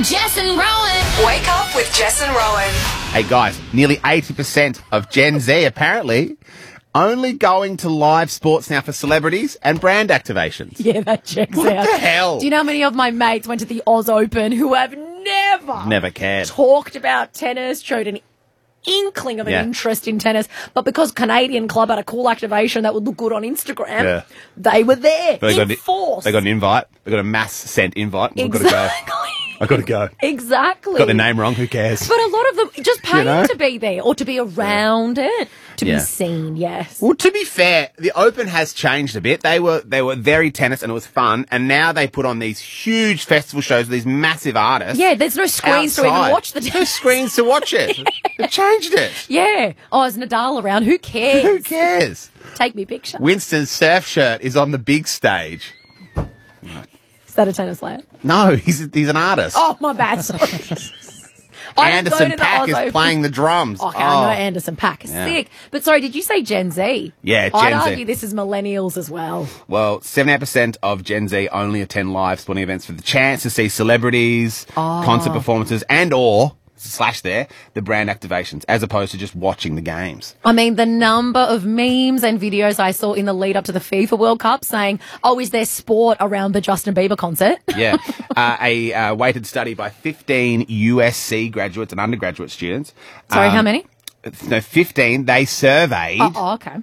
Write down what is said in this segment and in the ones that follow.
Jess and Rowan. Wake up with Jess and Rowan. Hey guys, nearly 80% of Gen Z apparently only going to live sports now for celebrities and brand activations. Yeah, that checks What out. the hell? Do you know how many of my mates went to the Oz Open who have never cared. talked about tennis, showed an inkling of an Yeah. interest in tennis, but because Canadian Club had a cool activation that would look good on Instagram, Yeah. they were there in force. They got an invite. They got a mass sent invite. We've got to go. Exactly. I've got to go. Exactly. Got the name wrong. Who cares? But a lot of them just paying know? to be there or to be around it, to Yeah. be seen, yes. Well, to be fair, the Open has changed a bit. They were very tennis and it was fun, and now they put on these huge festival shows with these massive artists. Yeah, there's no screens to even outside. watch the There's tennis. no screens to watch it. They've changed it. Yeah. Oh, is Nadal around? Who cares? Who cares? Take me a picture. Winston's surf shirt is on the big stage. Is that a tennis player? No, he's an artist. Oh, my bad. Sorry. I didn't go Anderson to the Paak Oz is Open. playing the drums. Oh, I know Anderson Paak is Yeah. sick. But sorry, did you say Gen Z? Yeah, I'd Gen Z. argue this is millennials as well. Well, 78% of Gen Z only attend live sporting events for the chance to see celebrities, concert performances, and/or the brand activations, as opposed to just watching the games. I mean, the number of memes and videos I saw in the lead up to the FIFA World Cup saying, oh, is there sport around the Justin Bieber concert? Yeah. A weighted study by 15 USC graduates and undergraduate students. Sorry, how many? No, 15. They surveyed Oh, okay.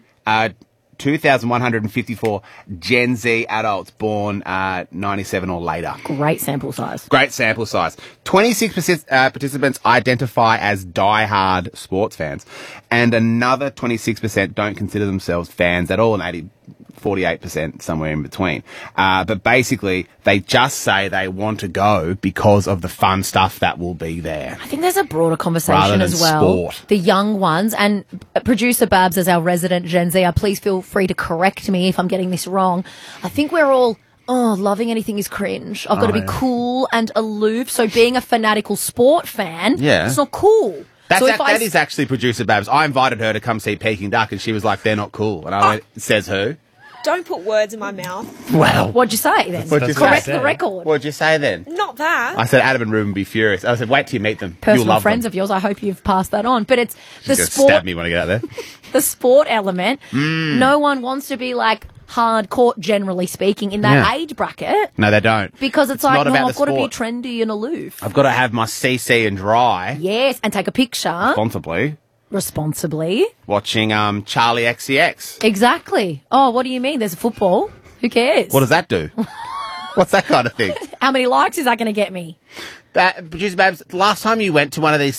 2,154 Gen Z adults born 97 or later. Great sample size. Great sample size. 26% participants identify as die-hard sports fans, and another 26% don't consider themselves fans at all, and 48% somewhere in between. But basically, they just say they want to go because of the fun stuff that will be there. I think there's a broader Rather conversation than as well. sport. The young ones, and producer Babs as our resident Gen Zer, please feel free to correct me if I'm getting this wrong. I think we're all, loving anything is cringe. I've got to be cool and aloof. So being a fanatical sport fan, Yeah. it's not cool. That I is actually producer Babs. I invited her to come see Peking Duck, and she was like, they're not cool. And I went, says who? Don't put words in my mouth. Well, What'd you say then? What'd you Correct say? the record. What'd you say then? Not that. I said Adam and Ruben be furious. I said, wait till you meet them. You'll Personal love friends them. of yours, I hope you've passed that on. But it's the She's gonna sport, stab me when I get out there. the sport element. No one wants to be like hardcore, generally speaking, in that Yeah. age bracket. No, they don't. Because it's not like, no, about I've the got to be sport. trendy and aloof. I've got to have my CC and dry Yes, and take a picture responsibly. responsibly. Watching Charlie XCX. Exactly. Oh, what do you mean? There's football. Who cares? What does that do? What's that kind of thing? How many likes is that going to get me? Producer Babs, last time you went to one of these